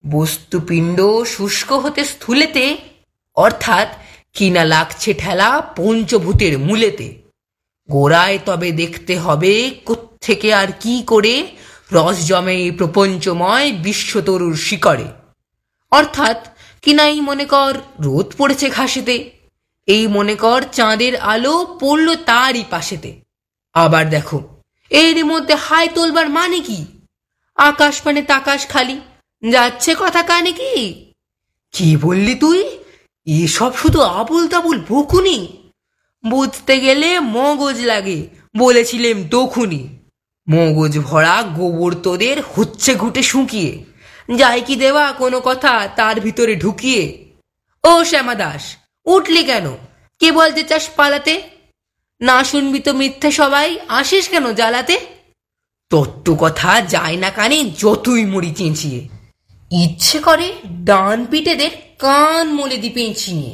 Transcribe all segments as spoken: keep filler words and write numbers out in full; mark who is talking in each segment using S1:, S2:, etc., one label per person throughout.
S1: বস্তুপিণ্ড শুষ্ক হতে স্থূলেতে, অর্থাৎ কিনা লাগছে ঠেলা পঞ্চভূতের মূলেতে। গোড়ায় তবে দেখতে হবে কোত্থেকে আর কি করে রস জমে এই প্রপঞ্চময় বিশ্বতরুর শিকড়ে। অর্থাৎ কিনাই মনে কর রোদ পড়েছে ঘাসেতে, এই মনে কর চাঁদের আলো পড়ল তারই পাশেতে। আবার দেখো এর মধ্যে হাই তোলবার মানে কি? আকাশ মানে তাকাশ খালি, যাচ্ছে কথা কানে কি? কি বললি তুই? এসব শুধু আবুল তাবুল বকুনি। বুঝতে গেলে মগজ লাগে, বলেছিলেম তখুনি। মগজ ভরা গোবর তোদের হচ্ছে ঘুটে শুকিয়ে, যাই কি দেওয়া কোনো কথা তার ভিতরে ঢুকিয়ে। ও শ্যামা দাস, উঠলি কেন? কে বলতে চাস পালাতে? না শুনবি তো মিথ্যে সবাই, আসিস কেন জ্বালাতে? তত্ত্ব কথা যায় না কানে যতই মরি চেঁচিয়ে, ইচ্ছে করে ডান পিঠেদের কান মলে দি পেঁচিয়ে।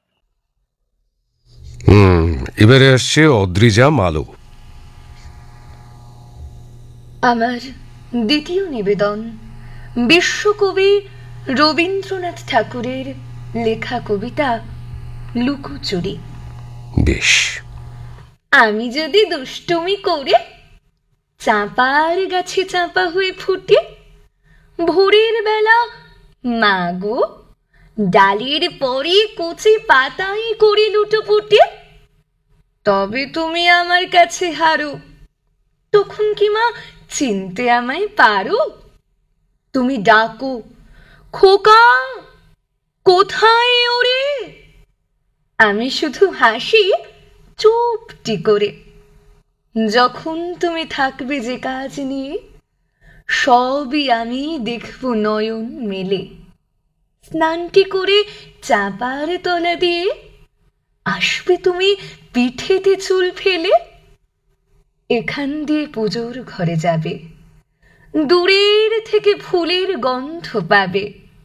S2: হুম এবারে আসছে অদ্রিজা মালো।
S3: আমার দ্বিতীয় নিবেদন বিশ্বকবি রবীন্দ্রনাথ ঠাকুরের লেখা কবিতা লুকোচুরি।
S2: বেশ।
S3: আমি যদি দুষ্টুমি করে চাঁপার গাছে চাঁপা হয়ে ফুটে, ভোরের বেলা মাগো ডালের পরে কচি পাতায় করে লুটোপুটে, তবে তুমি আমার কাছে হারো, তখন কি মা চিনতে আমায় পারো? তুমি ডাকো, খোকা কোথায় ওরে? আমি শুধু হাসি চুপটি করে। যখন তুমি থাকবে যে কাজ নিয়ে, সবই আমি দেখব নয়ন মেলে। স্নানটি করে চাপার তলা দিয়ে আসবে তুমি পিঠেতে চুল ফেলে। এখান দিয়ে পুজোর ঘরে যাবে, দূরের থেকে ফুলের গন্ধ পাবে।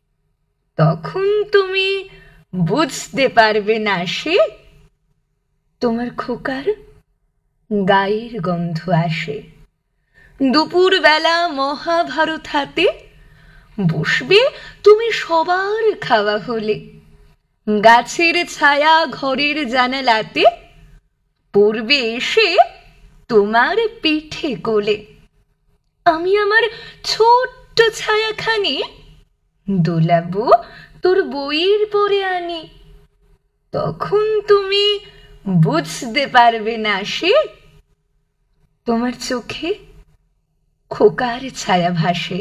S3: তখন তুমি বুঝতে পারবে না সে তোমার খোকার গায়ের গন্ধ আসে। দুপুর বেলা মহাভারত হাতে বসবে তুমি সবার খাওয়া হলে, গাছের ছায়া ঘরের জানালাতে পড়বে এসে তোমার পিঠে কোলে। আমি আমার ছোট্ট ছায়াখানি দোলাবো তোর বইয়ের পরে আনি। তখন তুমি বুঝতে পারবে না সে তোমার চোখে খোকার ছায়া ভাসে।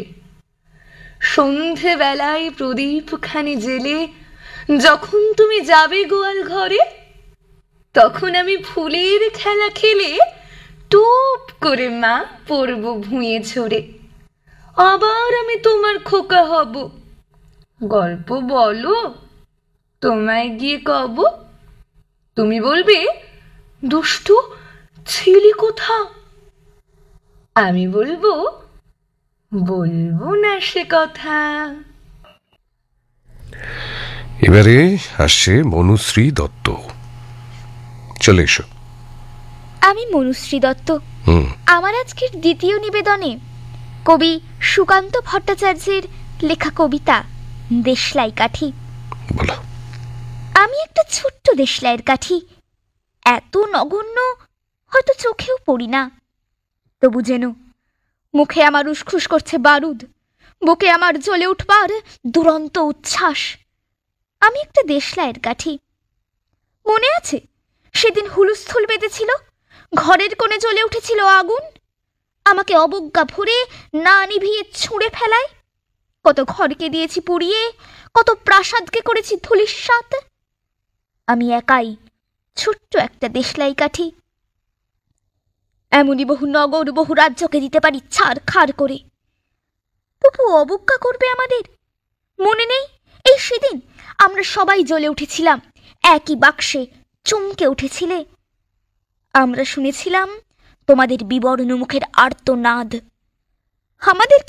S3: সন্ধে বেলায় প্রদীপ খানি জেলে যখন তুমি যাবে গোয়াল ঘরে, তখন আমি ফুলের খেলা খেলে টুপ করে মা পড়ব ভুঁয়ে ঝরে। আবার আমি তোমার খোকা হব, গল্প বলো তোমায় গিয়ে কব। তুমি বলবে দুষ্টু ছিলি কোথা? আমি বলবো বলবো না সে কথা।
S2: এবারে আসছে মনুশ্রী দত্ত। চলে এসো।
S4: আমি মনুশ্রী দত্ত। আমার আজকের দ্বিতীয় নিবেদনে কবি সুকান্ত ভট্টাচার্যের লেখা কবিতা দেশলাই কাঠি।
S2: বলো।
S4: আমি একটা ছোট্ট দেশলাইয়ের কাঠি, এত নগণ্য হয়তো চোখেও পড়ি না, তবু যেন মুখে আমার উসখুস করছে বারুদ, বুকে আমার জ্বলে উঠবার দুরন্ত উচ্ছ্বাস। আমি একটা দেশলাইয়ের কাঠি। মনে আছে সেদিন হুলস্থুল বেঁধেছিল, ঘরের কোণে জ্বলে উঠেছিল আগুন, আমাকে অবজ্ঞা ভরে না নিভিয়ে ছুঁড়ে ফেলায়। কত ঘরকে দিয়েছি পুড়িয়ে, কত প্রাসাদকে করেছি ধূলিসাৎ। আমি একাই ছোট্ট একটা দেশলাই কাঠি, এমনই বহু নগর বহু রাজ্যকে দিতে পারি ছাড় খাড় করে, তবু অবজ্ঞা করবে আমাদের। মনে নেই এই সেদিন আমরা সবাই জ্বলে উঠেছিলাম একই বাক্সে, চমকে উঠেছিলে। আমরা শুনেছিলাম তোমাদের বিবর্ণ মুখের আর্তনাদ। আমাদের